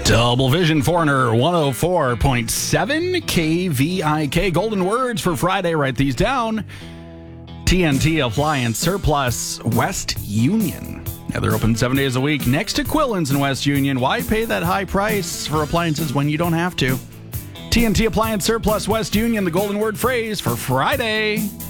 Double Vision Foreigner 104.7 KVIK. Golden words for Friday. Write these down. TNT Appliance Surplus West Union. Yeah, they're open 7 days a week next to Quillen's in West Union. Why pay that high price for appliances when you don't have to? TNT Appliance Surplus West Union, the golden word phrase for Friday.